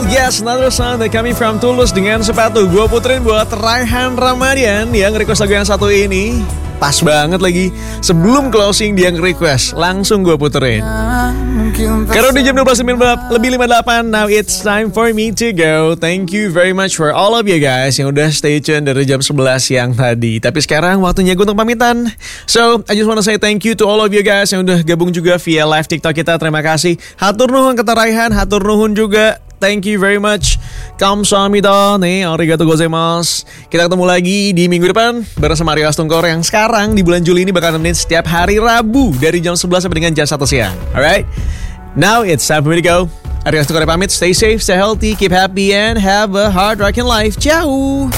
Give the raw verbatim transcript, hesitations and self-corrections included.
Yes, another song that coming from Tulus dengan Sepatu. Gue puterin buat Raihan Ramadian yang request lagu yang satu ini. Pas banget lagi. Sebelum closing dia nge-request, langsung gue puterin. Karena di jam dua belas lebih lima puluh delapan, now it's time for me to go. Thank you very much for all of you guys yang udah stay tune dari jam sebelas siang tadi. Tapi sekarang waktunya gue untuk pamitan. So, I just wanna say thank you to all of you guys yang udah gabung juga via live TikTok kita. Terima kasih. Hatur nuhun kata Raihan, hatur nuhun juga. Thank you very much. Kamsahamnida nih, arigatou gozaimasu. Kita ketemu lagi di minggu depan bersama Rio Astungkor yang sekarang di bulan Juli ini bakal nemenin setiap hari Rabu dari jam sebelas sampai dengan jam satu siang. Alright? Now it's time for me to go. Rio Astungkor pamit, stay safe, stay healthy, keep happy and have a hard rocking life. Ciao.